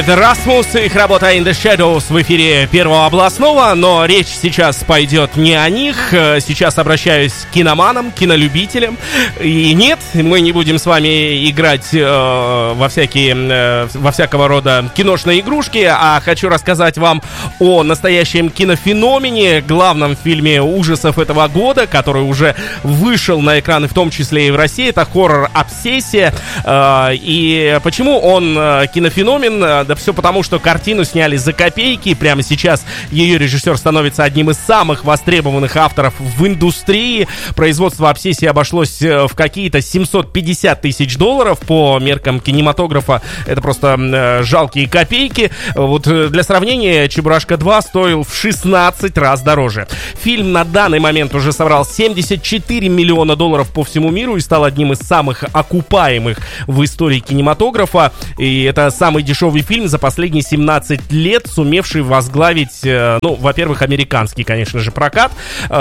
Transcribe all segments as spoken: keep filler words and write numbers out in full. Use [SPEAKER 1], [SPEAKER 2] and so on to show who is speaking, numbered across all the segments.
[SPEAKER 1] The Rasmus, их работа In The Shadows в эфире Первого областного, но речь сейчас пойдет не о них. Сейчас обращаюсь к киноманам, кинолюбителям. И нет, мы не будем с вами играть э, во всякие, э, во всякого рода киношные игрушки, а хочу рассказать вам о настоящем кинофеномене, главном фильме ужасов этого года, который уже вышел на экраны, в том числе и в России. Это хоррор «Обсессия». Э, и почему он э, кинофеномен? Да все потому, что картину сняли за копейки. Прямо сейчас ее режиссер становится одним из самых востребованных авторов в индустрии. Производство «Обсессии» обошлось в какие-то семьсот пятьдесят тысяч долларов. По меркам кинематографа это просто э, жалкие копейки. Вот для сравнения, «Чебурашка два» стоил в шестнадцать раз дороже. Фильм на данный момент уже собрал семьдесят четыре миллиона долларов по всему миру и стал одним из самых окупаемых в истории кинематографа. И это самый дешевый фильм за последние семнадцать лет, сумевший возглавить, ну, во-первых, американский, конечно же, прокат.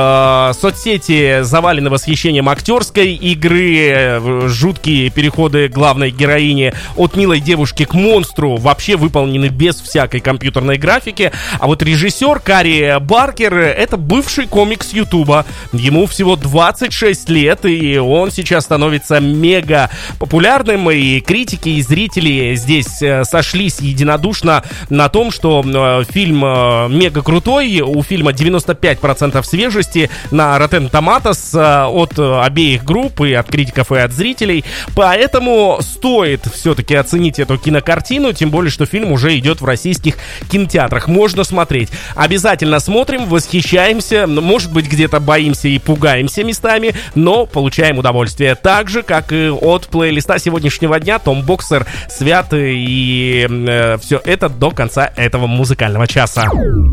[SPEAKER 1] Э, соцсети завалены восхищением актерской игры, жуткие переходы главной героини от милой девушки к монстру вообще выполнены без всякой компьютерной графики. А вот режиссер Кари Баркер — это бывший комик с Ютуба. Ему всего двадцать шесть лет, и он сейчас становится мега популярным, и критики, и зрители здесь сошлись единодушно на том, что э, фильм э, мега крутой. У фильма девяносто пять процентов свежести на Rotten Tomatoes э, от э, обеих групп, и от критиков, и от зрителей. Поэтому стоит все-таки оценить эту кинокартину, тем более, что фильм уже идет в российских кинотеатрах. Можно смотреть. Обязательно смотрим, восхищаемся, может быть, где-то боимся и пугаемся местами, но получаем удовольствие. Так же, как и от плейлиста сегодняшнего дня Том Боксер, Свят и... Все это до конца этого музыкального часа.